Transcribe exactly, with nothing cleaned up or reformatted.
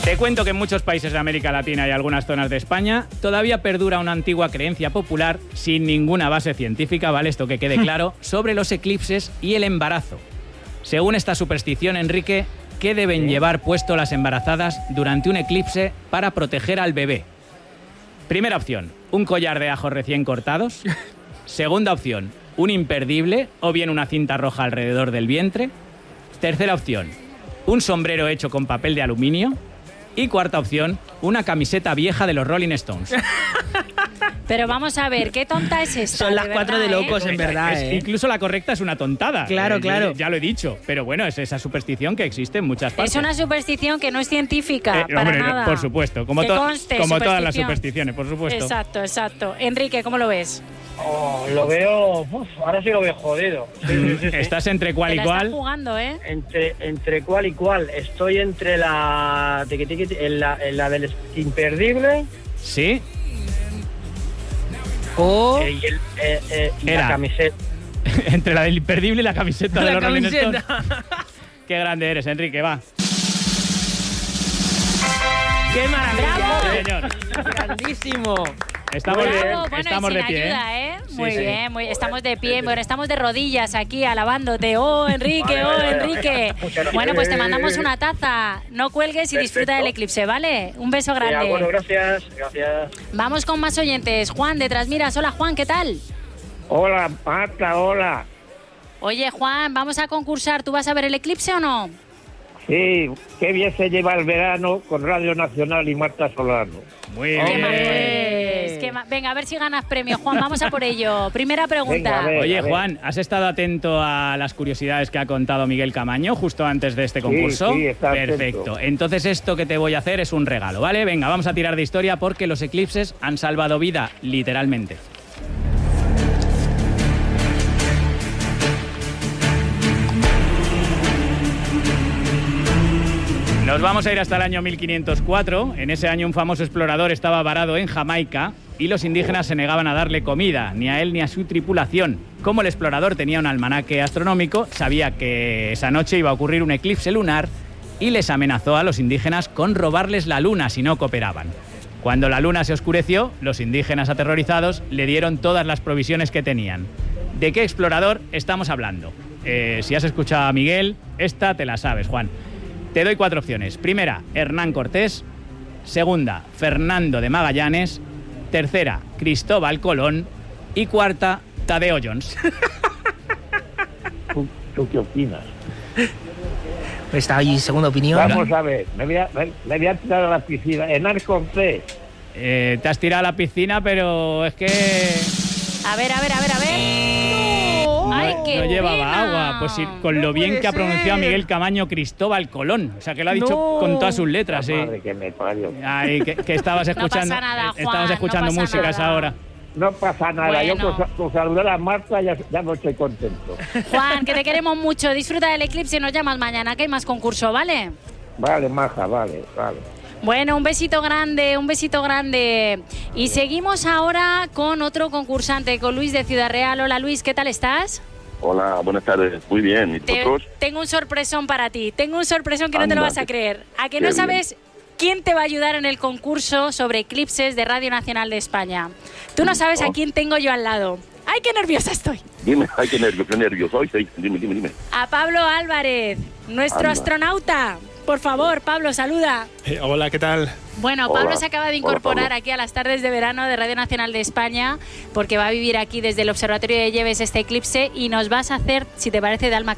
Te cuento que en muchos países de América Latina y algunas zonas de España todavía perdura una antigua creencia popular sin ninguna base científica, ¿vale? Esto que quede claro, sobre los eclipses y el embarazo. Según esta superstición, Enrique, ¿qué deben llevar puesto las embarazadas durante un eclipse para proteger al bebé? Primera opción, un collar de ajos recién cortados. Segunda opción, un imperdible o bien una cinta roja alrededor del vientre. Tercera opción, un sombrero hecho con papel de aluminio. Y cuarta opción, una camiseta vieja de los Rolling Stones. Pero vamos a ver, ¿qué tonta es esta? Son las de cuatro verdad, de locos, ¿eh? en verdad. Es- ¿eh? Incluso la correcta es una tontada. Claro, Eh, claro. Ya lo he dicho. Pero bueno, es esa superstición que existe en muchas partes. Es una superstición que no es científica, Eh, para hombre, nada. por supuesto. Como, Que to- conste, como todas las superstición. supersticiones, por supuesto. Exacto, exacto. Enrique, ¿cómo lo ves? Oh, lo veo, uf, ahora sí lo veo jodido. Sí, sí, sí, sí. Estás entre cual Te y la estás cual. jugando, ¿eh? Entre, entre cuál y cuál. Estoy entre la, tiqui, tiqui, tiqui, en la, en la del imperdible Sí. O eh, y, el, eh, eh, y Era. la camiseta. Entre la del imperdible y la camiseta de la los Rolling Stones. camiseta. Qué grande eres, Enrique, va. ¡Qué maravilla! ¡Bravo! Sí, señor. ¡Grandísimo! Estamos, de, Bravo, bueno, estamos y de sin pie, ayuda, ¿eh? ¿eh? Sí, Muy sí. bien, muy, estamos de pie, bueno, estamos de rodillas aquí alabándote. ¡Oh, Enrique, oh, Enrique! Bueno, pues te mandamos una taza. No cuelgues y disfruta Perfecto. del eclipse, ¿vale? Un beso Ya, bueno, grande. gracias, gracias. Vamos con más oyentes. Juan, detrás miras. Hola, Juan, ¿qué tal? Hola, Marta, hola. Oye, Juan, vamos a concursar. ¿Tú vas a ver el eclipse o no? Sí, qué bien se lleva el verano con Radio Nacional y Marta Solano. Muy Qué bien. majo eres, qué ma- Venga, a ver si ganas premio, Juan. Vamos a por ello. Primera pregunta. Venga, a ver. Oye, a ver. Juan, ¿has estado atento a las curiosidades que ha contado Miguel Camaño justo antes de este concurso? sí, está atento. Perfecto. Entonces esto que te voy a hacer es un regalo, ¿vale? Venga, vamos a tirar de historia porque los eclipses han salvado vida, literalmente. Nos vamos a ir hasta el año mil quinientos cuatro. En ese año un famoso explorador estaba varado en Jamaica y los indígenas se negaban a darle comida, ni a él ni a su tripulación. Como el explorador tenía un almanaque astronómico, sabía que esa noche iba a ocurrir un eclipse lunar y les amenazó a los indígenas con robarles la luna si no cooperaban. Cuando la luna se oscureció, los indígenas aterrorizados le dieron todas las provisiones que tenían. ¿De qué explorador estamos hablando? Eh, si has escuchado a Miguel, esta te la sabes, Juan. Te doy cuatro opciones. Primera, Hernán Cortés. Segunda, Fernando de Magallanes. Tercera, Cristóbal Colón. Y cuarta, Tadeo Jones. ¿Tú, tú qué opinas? Está ahí, segunda opinión. Vamos a ver, me voy a, me, me voy a tirar a la piscina. Hernán Cortés. Eh, te has tirado a la piscina, pero es que A ver, a ver, a ver, a ver. No. ¡Ay, qué no llevaba pena! agua. Pues sí, con No lo bien puede que ha pronunciado ser. Miguel Camaño, Cristóbal Colón. O sea, que lo ha dicho No. con todas sus letras. Sí. Madre que me parió. Ay, que, que estabas escuchando, pasa nada, eh, Juan, estabas no escuchando pasa música a esa nada. hora. No pasa nada, yo Bueno. con, con saludar a Marta ya, ya no estoy contento. Juan, que te queremos mucho. Disfruta del eclipse y nos llamas mañana, que hay más concurso, ¿vale? Vale, maja, vale, vale. Bueno, un besito grande, un besito grande. Y seguimos ahora con otro concursante, con Luis de Ciudad Real. Hola Luis, ¿qué tal estás? Hola, buenas tardes. Muy bien. ¿Y Te- vosotros? tengo un sorpresón para ti. Tengo un sorpresón que no te lo Anda, vas a qué- creer. ¿A que qué no bien. sabes quién te va a ayudar en el concurso sobre eclipses de Radio Nacional de España? Tú no sabes a Oh. quién tengo yo al lado. ¡Ay, qué nerviosa estoy! Dime, ay, qué nervio, qué nervioso. Ay, sí, dime, dime, dime. A Pablo Álvarez, nuestro Anda. astronauta. Por favor, Pablo, saluda. Eh, hola, ¿qué tal? Bueno, Hola. Pablo se acaba de Hola, incorporar Pablo. aquí a las tardes de verano de Radio Nacional de España porque va a vivir aquí desde el Observatorio de Lleves este eclipse y nos vas a hacer, si te parece, de alma